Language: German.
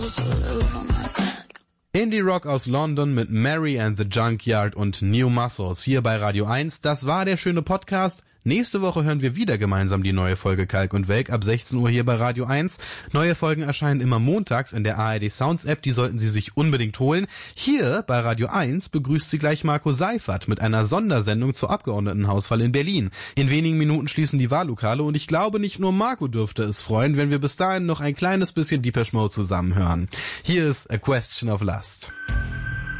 Indie Rock aus London mit Mary and the Junkyard und New Muscles hier bei Radio 1. Das war der schöne Podcast. Nächste Woche hören wir wieder gemeinsam die neue Folge Kalk und Welk ab 16 Uhr hier bei Radio 1. Neue Folgen erscheinen immer montags in der ARD Sounds App, die sollten Sie sich unbedingt holen. Hier bei Radio 1 begrüßt Sie gleich Marco Seifert mit einer Sondersendung zur Abgeordnetenhauswahl in Berlin. In wenigen Minuten schließen die Wahllokale und ich glaube, nicht nur Marco dürfte es freuen, wenn wir bis dahin noch ein kleines bisschen Depeche Mode zusammen hören. Hier ist A Question of Lust.